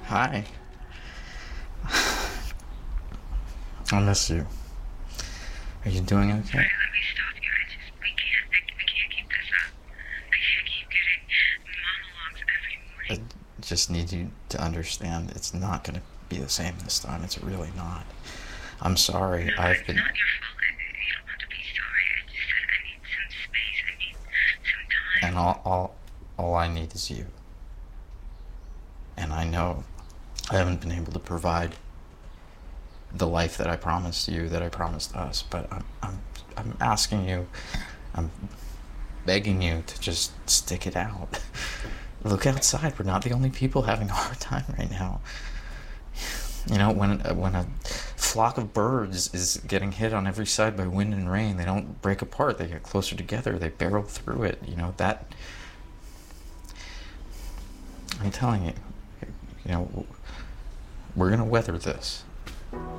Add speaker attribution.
Speaker 1: Hi. I miss you. Are you doing okay?
Speaker 2: Sorry, let me stop you. I can't keep this up. I keep getting monologues every
Speaker 1: I
Speaker 2: morning.
Speaker 1: just need you to understand it's not going to be the same this time. It's really not. I'm sorry.
Speaker 2: No,
Speaker 1: I've
Speaker 2: it's
Speaker 1: been.
Speaker 2: not your fault. You don't have to be sorry. I just said I need some space. I need some time.
Speaker 1: And all I need is you. And I know I haven't been able to provide the life that I promised you, that I promised us, but I'm asking you, I'm begging you to just stick it out. Look outside. We're not the only people having a hard time right now. You know, when a flock of birds is getting hit on every side by wind and rain, they don't break apart. They get closer together. They barrel through it. You know that. I'm telling you. You know, we're gonna weather this.